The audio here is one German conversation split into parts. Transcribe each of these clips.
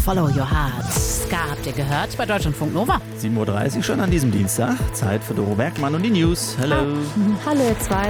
Follow Your Heart. Ska habt ihr gehört bei Deutschlandfunk Nova. 7:30 Uhr schon an diesem Dienstag. Zeit für Doro Bergmann und die News. Hallo. Hallo ihr zwei.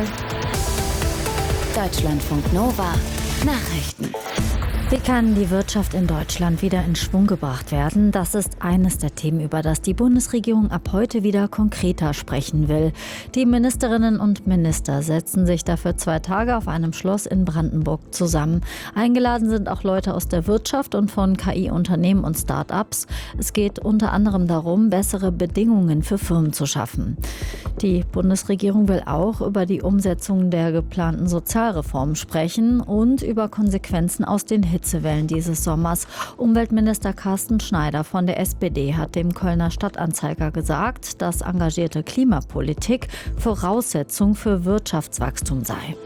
Deutschlandfunk Nova. Nachrichten. Wie kann die Wirtschaft in Deutschland wieder in Schwung gebracht werden? Das ist eines der Themen, über das die Bundesregierung ab heute wieder konkreter sprechen will. Die Ministerinnen und Minister setzen sich dafür 2 Tage auf einem Schloss in Brandenburg zusammen. Eingeladen sind auch Leute aus der Wirtschaft und von KI-Unternehmen und Start-ups. Es geht unter anderem darum, bessere Bedingungen für Firmen zu schaffen. Die Bundesregierung will auch über die Umsetzung der geplanten Sozialreformen sprechen und über Konsequenzen aus den Hitzewellen dieses Sommers. Umweltminister Carsten Schneider von der SPD hat dem Kölner Stadtanzeiger gesagt, dass engagierte Klimapolitik Voraussetzung für Wirtschaftswachstum sei.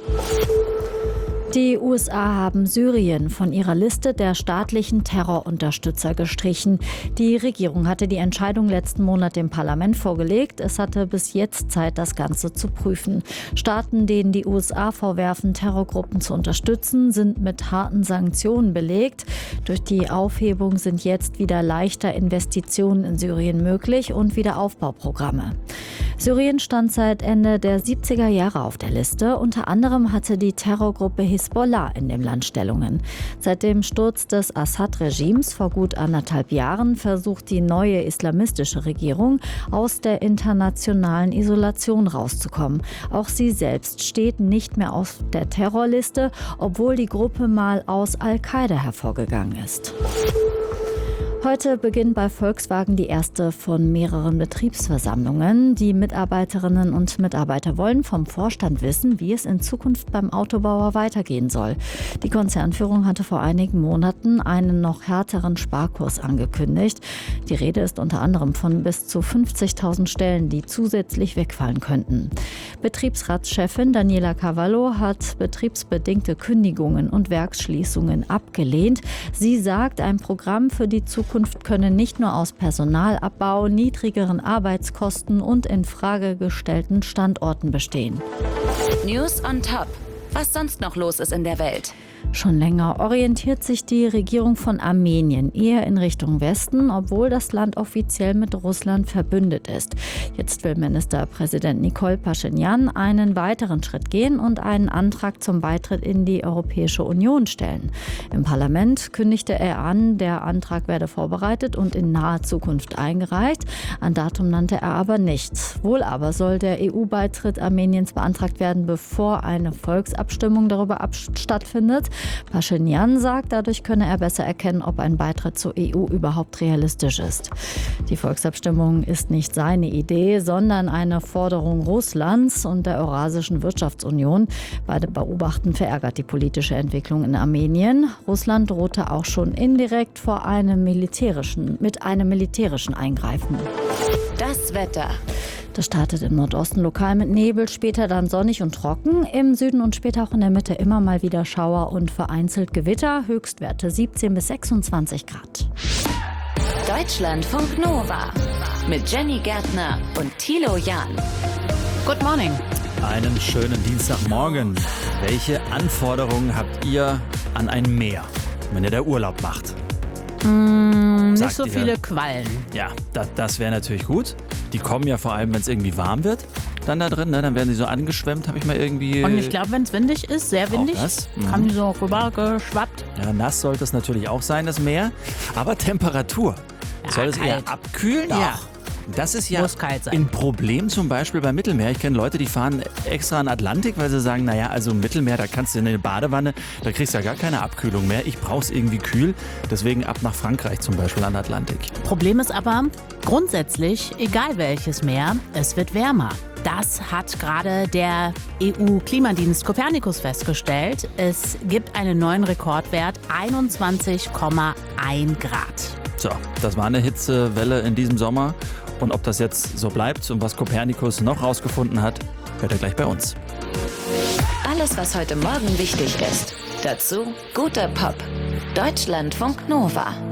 Die USA haben Syrien von ihrer Liste der staatlichen Terrorunterstützer gestrichen. Die Regierung hatte die Entscheidung letzten Monat dem Parlament vorgelegt. Es hatte bis jetzt Zeit, das Ganze zu prüfen. Staaten, denen die USA vorwerfen, Terrorgruppen zu unterstützen, sind mit harten Sanktionen belegt. Durch die Aufhebung sind jetzt wieder leichter Investitionen in Syrien möglich und Wiederaufbauprogramme. Syrien stand seit Ende der 70er Jahre auf der Liste. Unter anderem hatte die Terrorgruppe Hisbollah in dem Land Stellungen. Seit dem Sturz des Assad-Regimes vor gut 1,5 Jahren versucht die neue islamistische Regierung, aus der internationalen Isolation rauszukommen. Auch sie selbst steht nicht mehr auf der Terrorliste, obwohl die Gruppe mal aus Al-Qaida hervorgegangen ist. Heute beginnt bei Volkswagen die erste von mehreren Betriebsversammlungen. Die Mitarbeiterinnen und Mitarbeiter wollen vom Vorstand wissen, wie es in Zukunft beim Autobauer weitergehen soll. Die Konzernführung hatte vor einigen Monaten einen noch härteren Sparkurs angekündigt. Die Rede ist unter anderem von bis zu 50.000 Stellen, die zusätzlich wegfallen könnten. Betriebsratschefin Daniela Cavallo hat betriebsbedingte Kündigungen und Werksschließungen abgelehnt. Sie sagt, ein Programm für die Zukunft könne nicht nur aus Personalabbau, niedrigeren Arbeitskosten und in Frage gestellten Standorten bestehen. News on Top. Was sonst noch los ist in der Welt? Schon länger orientiert sich die Regierung von Armenien eher in Richtung Westen, obwohl das Land offiziell mit Russland verbündet ist. Jetzt will Ministerpräsident Nikol Paschinjan einen weiteren Schritt gehen und einen Antrag zum Beitritt in die Europäische Union stellen. Im Parlament kündigte er an, der Antrag werde vorbereitet und in naher Zukunft eingereicht. Ein Datum nannte er aber nicht. Wohl aber soll der EU-Beitritt Armeniens beantragt werden, bevor eine Volksabstimmung darüber stattfindet. Paschinjan sagt, dadurch könne er besser erkennen, ob ein Beitritt zur EU überhaupt realistisch ist. Die Volksabstimmung ist nicht seine Idee, sondern eine Forderung Russlands und der Eurasischen Wirtschaftsunion. Beide beobachten verärgert die politische Entwicklung in Armenien. Russland drohte auch schon indirekt mit einem militärischen Eingreifen. Das Wetter. Das startet im Nordosten lokal mit Nebel, später dann sonnig und trocken. Im Süden und später auch in der Mitte immer mal wieder Schauer und vereinzelt Gewitter. Höchstwerte 17 bis 26 Grad. Deutschlandfunk Nova. Mit Jenny Gärtner und Thilo Jahn. Good morning. Einen schönen Dienstagmorgen. Welche Anforderungen habt ihr an ein Meer, wenn ihr da Urlaub macht? Nicht so viele Quallen. Ja, das wäre natürlich gut. Die kommen ja vor allem, wenn es irgendwie warm wird, dann da drin, ne? Dann werden die so angeschwemmt, habe ich mal irgendwie... Und ich glaube, wenn es windig ist, sehr windig, haben die so rüber geschwappt. Ja, nass sollte es natürlich auch sein, das Meer. Aber Temperatur. Ja, soll es eher kalt. abkühlen? Doch. Ja. Das ist ja Muss kalt sein. ein Problem zum Beispiel beim Mittelmeer. Ich kenne Leute, die fahren extra an den Atlantik, weil sie sagen, naja, also im Mittelmeer, da kannst du in eine Badewanne, da kriegst du ja gar keine Abkühlung mehr. Ich brauch's irgendwie kühl, deswegen ab nach Frankreich zum Beispiel an den Atlantik. Problem ist aber, grundsätzlich, egal welches Meer, es wird wärmer. Das hat gerade der EU-Klimadienst Copernicus festgestellt. Es gibt einen neuen Rekordwert, 21,1 Grad. So, das war eine Hitzewelle in diesem Sommer. Und ob das jetzt so bleibt und was Copernicus noch rausgefunden hat, hört ihr gleich bei uns. Alles, was heute Morgen wichtig ist. Dazu guter Pop. Deutschlandfunk Nova.